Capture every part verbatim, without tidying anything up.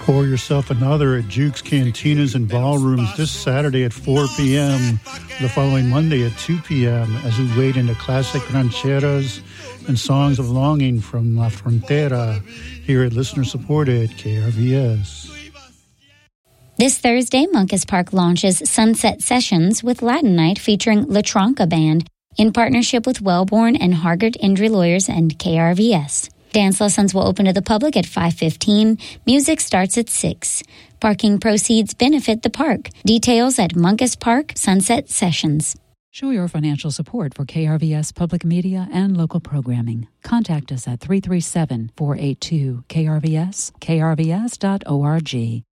Pour yourself another at Juke's Cantinas and Ballrooms this Saturday at four p.m., the following Monday at two p.m. as we wade into classic rancheras and songs of longing from La Frontera here at listener-supported K R V S. This Thursday, Moncus Park launches Sunset Sessions with Latin Night featuring La Tronca Band in partnership with Wellborn and Hargert Indri Lawyers and K R V S. Dance lessons will open to the public at five fifteen. Music starts at six. Parking proceeds benefit the park. Details at Moncus Park Sunset Sessions. Show your financial support for K R V S public media and local programming. Contact us at three three seven, four eight two, K R V S, k r v s dot org.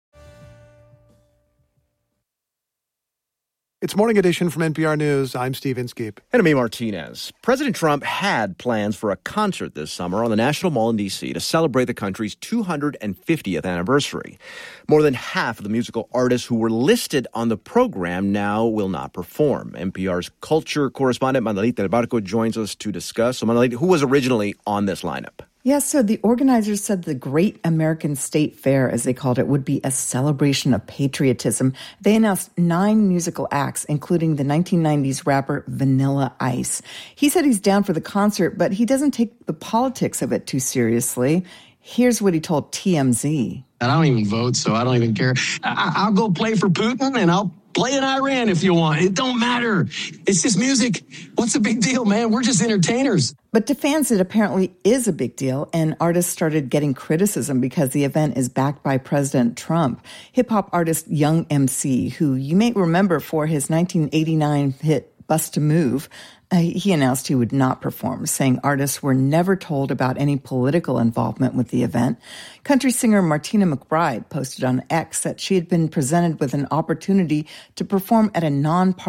It's Morning Edition from N P R News. I'm Steve Inskeep. And I'm A. Martinez. President Trump had plans for a concert this summer on the National Mall in D C to celebrate the country's two hundred fiftieth anniversary. More than half of the musical artists who were listed on the program now will not perform. N P R's culture correspondent Manolita Del Barco joins us to discuss. So, Manolita, who was originally on this lineup? Yes, so the organizers said the Great American State Fair, as they called it, would be a celebration of patriotism. They announced nine musical acts, including the nineteen nineties rapper Vanilla Ice. He said he's down for the concert, but he doesn't take the politics of it too seriously. Here's what he told T M Z. I don't even vote, so I don't even care. I- I'll go play for Putin, and I'll play in Iran if you want. It don't matter. It's just music. What's the big deal, man? We're just entertainers. But to fans, it apparently is a big deal, and artists started getting criticism because the event is backed by President Trump. Hip-hop artist Young M C, who you may remember for his nineteen eighty-nine hit Bust a Move, uh, he announced he would not perform, saying artists were never told about any political involvement with the event. Country singer Martina McBride posted on X that she had been presented with an opportunity to perform at a non